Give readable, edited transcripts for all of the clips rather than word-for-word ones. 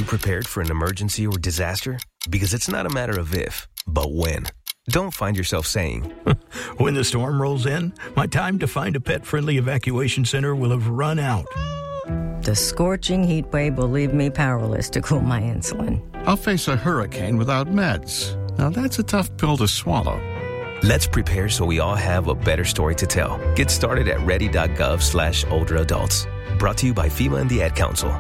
prepared for an emergency or disaster? Because it's not a matter of if, but when. Don't find yourself saying, when the storm rolls in, my time to find a pet-friendly evacuation center will have run out. The scorching heat wave will leave me powerless to cool my insulin. I'll face a hurricane without meds. Now that's a tough pill to swallow. Let's prepare so we all have a better story to tell. Get started at ready.gov/older adults. Brought to you by FEMA and the Ad Council.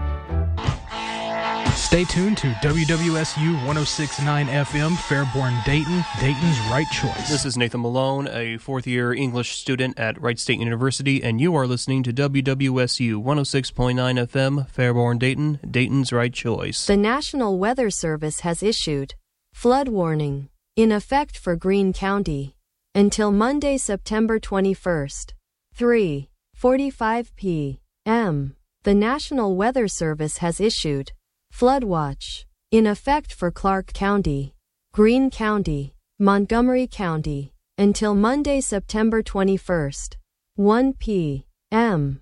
Stay tuned to WWSU 106.9 FM, Fairborn, Dayton, Dayton's right choice. This is Nathan Malone, a fourth-year English student at Wright State University, and you are listening to WWSU 106.9 FM, Fairborn, Dayton, Dayton's right choice. The National Weather Service has issued flood warning in effect for Greene County until Monday, September 21st, 3:45 p.m. The National Weather Service has issued flood watch in effect for Clark County, Greene County, Montgomery County until Monday, September 21st, 1 p.m.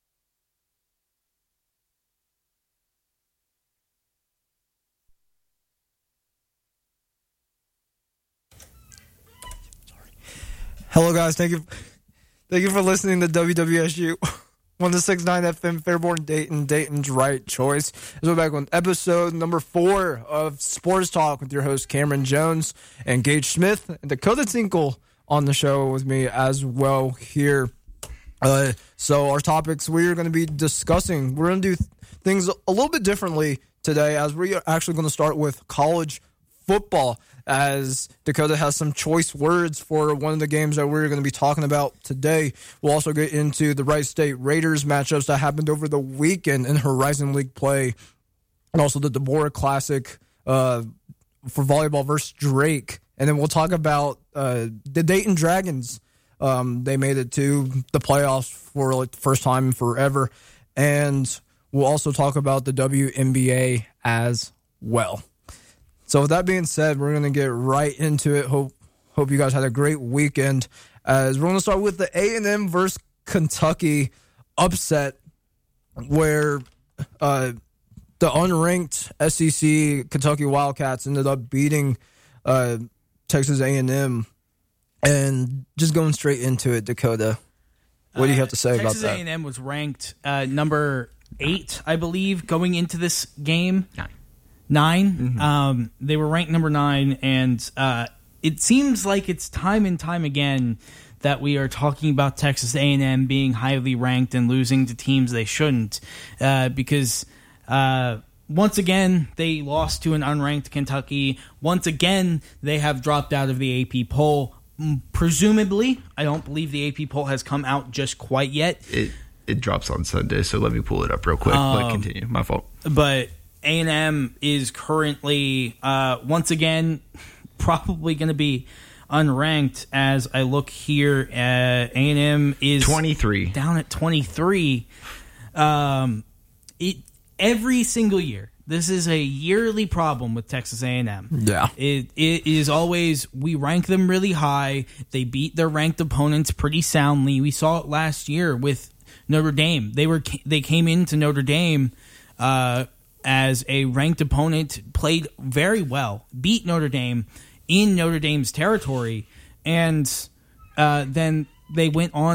Hello, guys. Thank you for listening to WWSU 106.9 FM, Fairborn, Dayton, Dayton's right choice. As we're back on episode number 4 of Sports Talk with your host Cameron Jones and Gage Smith and Dakota Tinkle on the show with me as well here. So our topics we're going to be discussing, we're going to do things a little bit differently today, as we're actually going to start with college football, as Dakota has some choice words for one of the games that we're going to be talking about today. We'll also get into the Wright State Raiders matchups that happened over the weekend in Horizon League play, and also the Deborah Classic for volleyball versus Drake. And then we'll talk about the Dayton Dragons. They made it to the playoffs for like the first time in forever. And we'll also talk about the WNBA as well. So with that being said, we're going to get right into it. Hope you guys had a great weekend. As we're going to start with the A&M versus Kentucky upset, where the unranked SEC Kentucky Wildcats ended up beating Texas A&M. And just going straight into it, Dakota, what do you have to say about that? Texas A&M was ranked number 8, I believe, going into this game. 9. Mm-hmm. They were ranked number 9, and it seems like it's time and time again that we are talking about Texas A&M being highly ranked and losing to teams they shouldn't, because once again they lost to an unranked Kentucky. Once again they have dropped out of the AP poll. Presumably, I don't believe the AP poll has come out just quite yet. It drops on Sunday, so let me pull it up real quick. But continue. My fault. But A&M is currently, once again, probably going to be unranked. As I look here, A&M is 23, down at 23. Every single year, this is a yearly problem with Texas A&M. Yeah, it is always, we rank them really high. They beat their ranked opponents pretty soundly. We saw it last year with Notre Dame. They came into Notre Dame as a ranked opponent, played very well, beat Notre Dame in Notre Dame's territory, and then they went on